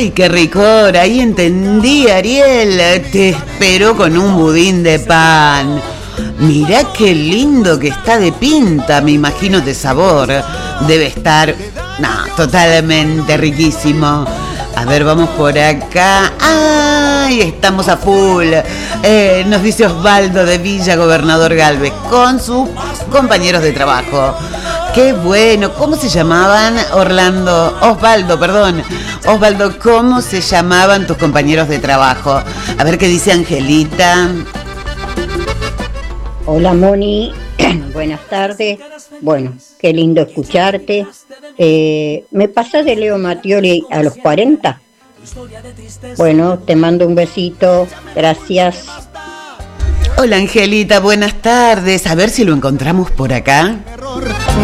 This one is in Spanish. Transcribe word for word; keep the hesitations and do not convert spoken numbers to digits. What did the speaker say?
Ay, qué ricor, ahí entendí, Ariel. Te espero con un budín de pan. Mirá qué lindo que está de pinta, me imagino de sabor. Debe estar, no, totalmente riquísimo. A ver, vamos por acá. ¡Ay! Estamos a full. Eh, nos dice Osvaldo de Villa Gobernador Galvez con sus compañeros de trabajo. ¡Qué bueno! ¿Cómo se llamaban, Orlando? Osvaldo, perdón. Osvaldo, ¿cómo se llamaban tus compañeros de trabajo? A ver qué dice Angelita. Hola, Moni. Buenas tardes. Bueno, qué lindo escucharte. Eh, ¿Me pasas de Leo Mattioli a los cuarenta? Bueno, te mando un besito. Gracias. Hola, Angelita. Buenas tardes. A ver si lo encontramos por acá.